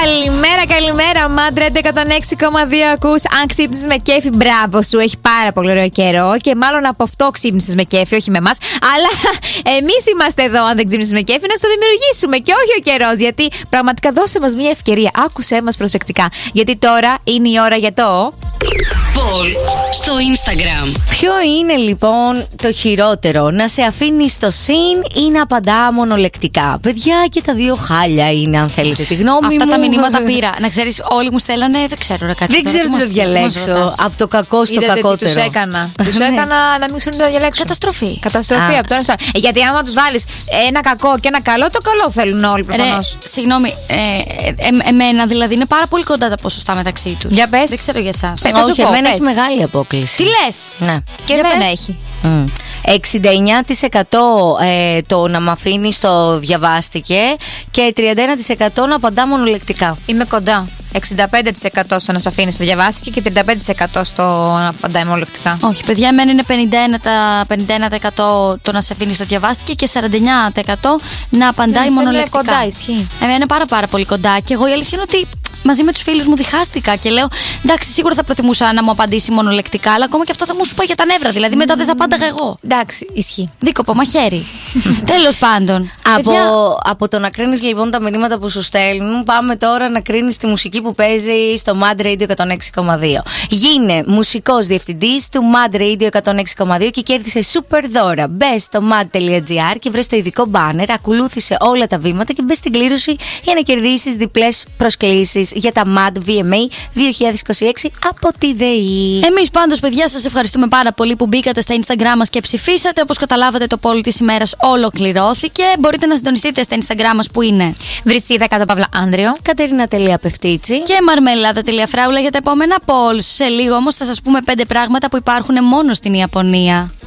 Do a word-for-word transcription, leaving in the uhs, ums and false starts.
Καλημέρα, καλημέρα. Μάντρα εκατόν έξι κόμμα δύο ακούς. Αν ξύπνησες με κέφι, μπράβο σου. Έχει πάρα πολύ ωραίο καιρό. Και μάλλον από αυτό ξύπνησες με κέφι, όχι με εμάς. Αλλά εμείς είμαστε εδώ, αν δεν ξύπνησες με κέφι, να στο δημιουργήσουμε. Και όχι ο καιρός. Γιατί πραγματικά δώσε μας μια ευκαιρία. Άκουσέ μας προσεκτικά. Γιατί τώρα είναι η ώρα για το. Poll στο Instagram. Ποιο είναι λοιπόν το χειρότερο, να σε αφήνει στο συν ή να απαντά μονολεκτικά? Παιδιά, και τα δύο χάλια είναι, αν θέλετε τη γνώμη Αυτά μου. τα μηνύματα πήρα. Να ξέρεις, όλοι μου στέλνανε, δεν ξέρω ρε, κάτι. Δεν ξέρω τι θα διαλέξω. Από το κακό στο Είδατε κακότερο. Τι τους έκανα. Τους έκανα να μην ξέρουν τι θα διαλέξουν. Καταστροφή. Καταστροφή από τώρα. Ε, γιατί άμα τους βάλεις ένα κακό και ένα καλό, το καλό θέλουν όλοι προφανώς. Συγγνώμη, ε, ε, εμένα δηλαδή είναι πάρα πολύ κοντά τα ποσοστά μεταξύ τους. Για πες. Δεν ξέρω για εσάς. Πες. Θα σου Όχι, πω, εμένα πες. έχει μεγάλη απόκληση. Τι λες? Ναι. Και Για εμένα πες. έχει. Mm. εξήντα εννέα τοις εκατό ε, το να μ' αφήνει στο διαβάστηκε και τριάντα ένα τοις εκατό να απαντά μονολεκτικά. Είμαι κοντά. εξήντα πέντε τοις εκατό στο να σε αφήνει στο διαβάστηκε και τριάντα πέντε τοις εκατό στο να απαντάει μονολεκτικά. Όχι, παιδιά, εμένα είναι πενήντα ένα τοις εκατό το να σε αφήνει το διαβάστηκε και σαράντα εννέα τοις εκατό να απαντάει Ναι, μονολεκτικά. κοντά, ισχύει. Εμένα είναι πάρα πάρα πολύ κοντά. Και εγώ η αλήθεια είναι ότι μαζί με τους φίλους μου διχάστηκα και λέω εντάξει, σίγουρα θα προτιμούσα να μου απαντήσει μονολεκτικά, αλλά ακόμα και αυτό θα μου σου πάει για τα νεύρα. Δηλαδή μετά δεν θα απάνταγα εγώ. Εντάξει, ισχύει. Δίκοπο, μαχαίρι. Τέλος πάντων. Από, Παιδιά, από το να κρίνεις λοιπόν τα μηνύματα που σου στέλνουν, πάμε τώρα να κρίνεις τη μουσική που παίζει στο Mad Radio εκατόν έξι κόμμα δύο. Γίνε μουσικός διευθυντής του Mad Radio εκατόν έξι κόμμα δύο και κέρδισε super δώρα. Μπες στο mad τελεία gr και βρες το ειδικό banner, ακολούθησε όλα τα βήματα και μπες στην κλήρωση για να κερδίσεις διπλές προσκλήσεις για τα Mad βι εμ έι δύο χιλιάδες είκοσι έξι από τη ΔΕΗ. εμείς πάντως, παιδιά, σας ευχαριστούμε πάρα πολύ που μπήκατε στα Instagram μας και ψηφίσατε. Όπως καταλάβατε, το poll της ημέρας ολοκληρώθηκε. Μπορείτε να συντονιστείτε στα Instagram μας που είναι Βρυσίδα κάτω παύλα Άντριο. Κατερίνα.Πευτίτσι και μαρμελάδα.φράουλα για τα επόμενα polls. Σε λίγο όμως θα σας πούμε πέντε πράγματα που υπάρχουν μόνο στην Ιαπωνία.